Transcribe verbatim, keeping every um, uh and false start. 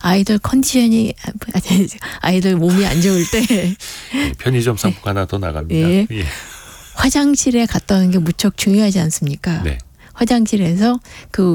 아이들 컨디션이 아이들 몸이 안 좋을 때 편의점 상품 하나 더 나갑니다. 예. 예. 화장실에 갔다 오는 게 무척 중요하지 않습니까? 네. 화장실에서 그